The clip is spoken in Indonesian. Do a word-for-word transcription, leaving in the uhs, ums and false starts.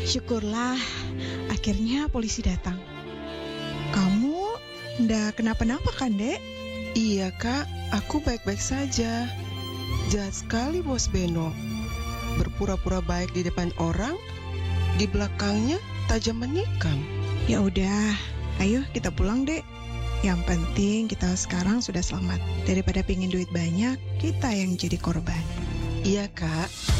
Syukurlah, akhirnya polisi datang. Kamu ndak kenapa-napa kan, Dek? Iya kak, aku baik-baik saja. Jahat sekali bos Beno. Berpura-pura baik di depan orang, di belakangnya tajam menikam. Ya udah, ayo kita pulang, Dek. Yang penting kita sekarang sudah selamat. Daripada pingin duit banyak, kita yang jadi korban. Iya kak.